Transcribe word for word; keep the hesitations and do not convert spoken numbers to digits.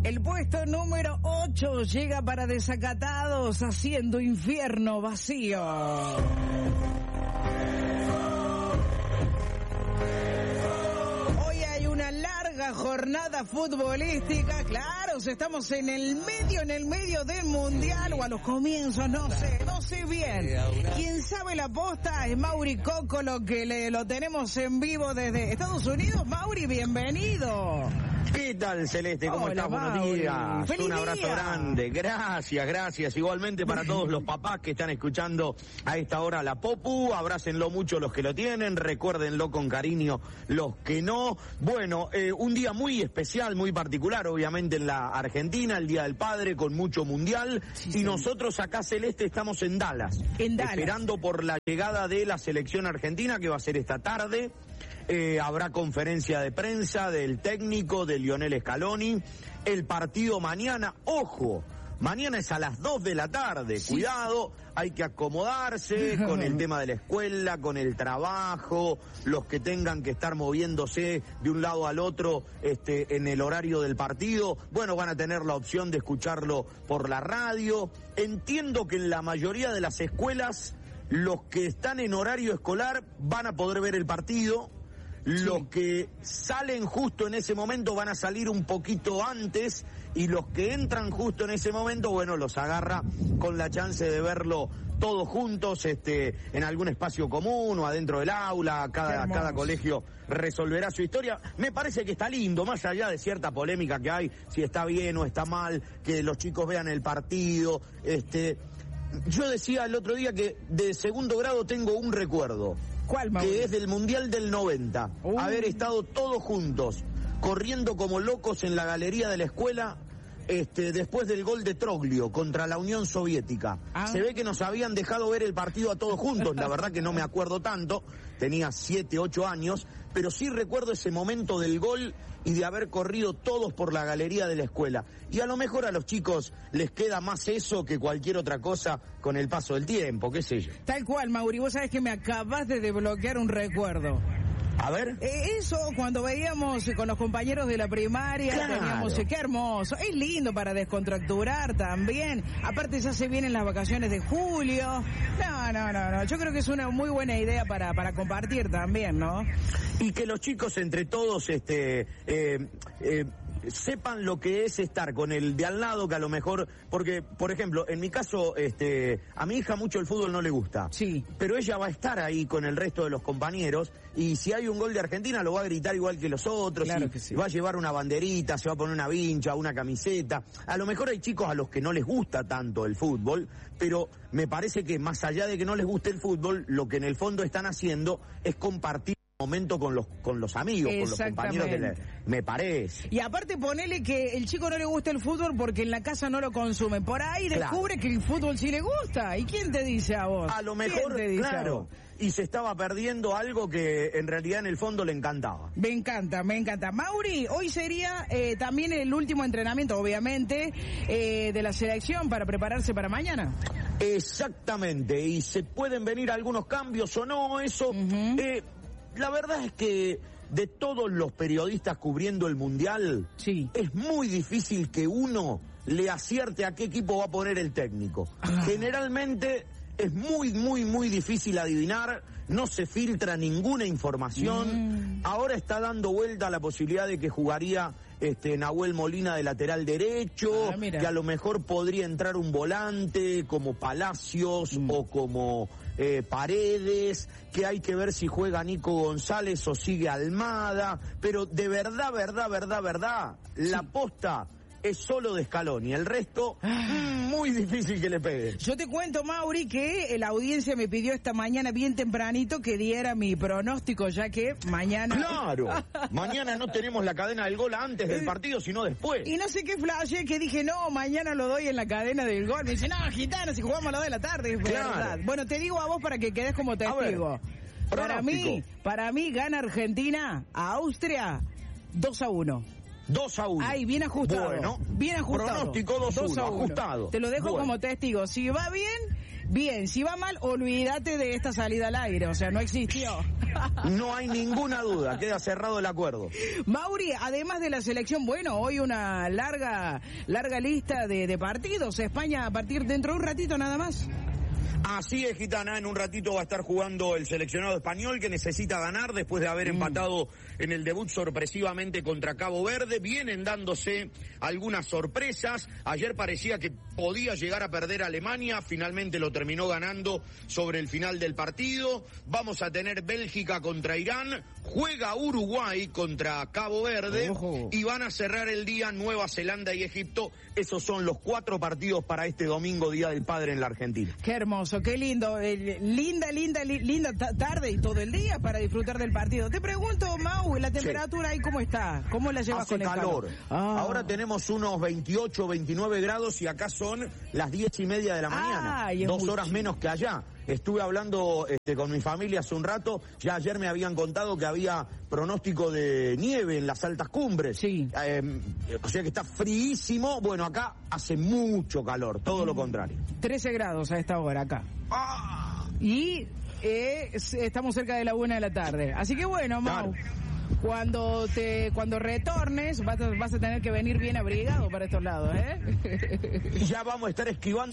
El puesto número ocho llega para Desacatados, haciendo infierno vacío. Hoy hay una larga jornada futbolística, claro, estamos en el medio, en el medio del Mundial, o a los comienzos, no sé, no sé bien. Quien sabe la posta es Mauri Cocolo, que le, lo tenemos en vivo desde Estados Unidos. Mauri, bienvenido. ¿Qué tal, Celeste? ¿Cómo Hola, estás? Buenos Mauri. días. ¡Feliz Un abrazo día! grande. Gracias, gracias. Igualmente para todos los papás que están escuchando a esta hora la Popu. Abrácenlo mucho los que lo tienen. Recuérdenlo con cariño los que no. Bueno, eh, un día muy especial, muy particular, obviamente en la Argentina, el Día del Padre, con mucho mundial. Sí, y sí. nosotros acá, Celeste, estamos en Dallas. En Dallas. Esperando por la llegada de la selección argentina, que va a ser esta tarde. Eh, habrá conferencia de prensa del técnico, de Lionel Scaloni. El partido mañana, ojo, mañana es a las dos de la tarde. Sí. Cuidado, hay que acomodarse con el tema de la escuela, con el trabajo, los que tengan que estar moviéndose de un lado al otro este, en el horario del partido. Bueno, van a tener la opción de escucharlo por la radio. Entiendo que en la mayoría de las escuelas, los que están en horario escolar van a poder ver el partido. Los sí. que salen justo en ese momento van a salir un poquito antes, y los que entran justo en ese momento, bueno, los agarra con la chance de verlo todos juntos, este, en algún espacio común o adentro del aula. Cada, cada colegio resolverá su historia. Me parece que está lindo, más allá de cierta polémica que hay, si está bien o está mal, que los chicos vean el partido. Este, yo decía el otro día que de segundo grado tengo un recuerdo. ¿Cuál, Mauri? Que es del Mundial del noventa. Uh. Haber estado todos juntos, corriendo como locos en la galería de la escuela, este, después del gol de Troglio contra la Unión Soviética. Ah. Se ve que nos habían dejado ver el partido a todos juntos. La verdad que no me acuerdo tanto. Tenía siete, ocho años. Pero sí recuerdo ese momento del gol y de haber corrido todos por la galería de la escuela. Y a lo mejor a los chicos les queda más eso que cualquier otra cosa con el paso del tiempo, qué sé yo. Tal cual, Mauri, vos sabés que me acabás de desbloquear un recuerdo. A ver. Eh, eso, cuando veíamos eh, con los compañeros de la primaria, claro. teníamos, eh, qué hermoso. Es lindo para descontracturar también. Aparte ya se vienen las vacaciones de julio. No, no, no, no. Yo creo que es una muy buena idea para, para compartir también, ¿no? Y que los chicos entre todos, este, eh, eh, sepan lo que es estar con el de al lado, que a lo mejor, porque, por ejemplo, en mi caso, este, a mi hija mucho el fútbol no le gusta. Sí. Pero ella va a estar ahí con el resto de los compañeros, y si hay un gol de Argentina lo va a gritar igual que los otros, claro y que sí. va a llevar una banderita, se va a poner una vincha, una camiseta. A lo mejor hay chicos a los que no les gusta tanto el fútbol, pero me parece que más allá de que no les guste el fútbol, lo que en el fondo están haciendo es compartir momento con los con los amigos, con los compañeros de la, me parece. Y aparte ponele que el chico no le gusta el fútbol porque en la casa no lo consume. Por ahí descubre claro. que el fútbol sí le gusta. ¿Y quién te dice a vos? A lo mejor, claro. Y se estaba perdiendo algo que en realidad en el fondo le encantaba. Me encanta, me encanta. Mauri, hoy sería eh, también el último entrenamiento, obviamente, eh, de la selección para prepararse para mañana. Exactamente. Y se pueden venir algunos cambios o no, eso... Uh-huh. eh, La verdad es que de todos los periodistas cubriendo el Mundial, sí. es muy difícil que uno le acierte a qué equipo va a poner el técnico. Ah. Generalmente es muy, muy, muy difícil adivinar, no se filtra ninguna información. Mm. Ahora está dando vuelta la posibilidad de que jugaría este Nahuel Molina de lateral derecho, ah, que a lo mejor podría entrar un volante como Palacios mm. o como eh, Paredes, que hay que ver si juega Nico González o sigue Almada, pero de verdad, verdad, verdad, verdad, sí. la posta es solo de Scaloni, el resto ah. muy difícil que le pegue. Yo te cuento, Mauri, que la audiencia me pidió esta mañana bien tempranito que diera mi pronóstico, ya que mañana... ¡Claro! Mañana no tenemos la cadena del gol antes del partido, sino después. Y no sé qué flashé, que dije, no, mañana lo doy en la cadena del gol. Me dice, no, gitano, si jugamos a las dos de la tarde. Es claro. verdad. Bueno, te digo a vos para que quedes como testigo. Para mí, para mí gana Argentina a Austria dos a uno. dos a uno. Ay, bien ajustado. Bueno, bien ajustado. Pronóstico dos a uno, ajustado. Te lo dejo bueno. como testigo. Si va bien, bien, si va mal, olvídate de esta salida al aire, o sea, no existió. No hay ninguna duda, queda cerrado el acuerdo. Mauri, además de la selección, bueno, hoy una larga larga lista de, de partidos. España a partir dentro de un ratito nada más. Así es, Gitana, en un ratito va a estar jugando el seleccionado español que necesita ganar después de haber mm. empatado en el debut sorpresivamente contra Cabo Verde. Vienen dándose algunas sorpresas. Ayer parecía que podía llegar a perder Alemania, finalmente lo terminó ganando sobre el final del partido. Vamos a tener Bélgica contra Irán, juega Uruguay contra Cabo Verde Ojo. y van a cerrar el día Nueva Zelanda y Egipto. Esos son los cuatro partidos para este domingo, Día del Padre en la Argentina. Qué hermoso, qué lindo, eh, linda, linda, li, linda tarde y todo el día para disfrutar del partido. Te pregunto, Mau, ¿la temperatura sí. ahí cómo está? ¿Cómo la llevas? Hace con el calor. calor? Ah. Ahora tenemos unos veintiocho, veintinueve grados y acá son las diez y media de la mañana. Ah, Dos muy... horas menos que allá. Estuve hablando este, con mi familia hace un rato. Ya ayer me habían contado que había pronóstico de nieve en las altas cumbres. Sí. Eh, o sea que está fríísimo. Bueno, acá hace mucho calor, todo mm. lo contrario. trece grados a esta hora acá. Ah. Y eh, estamos cerca de la una de la tarde. Así que bueno, Mau. Claro. Cuando te cuando retornes vas a, vas a tener que venir bien abrigado para estos lados, ¿eh? Ya vamos a estar esquivando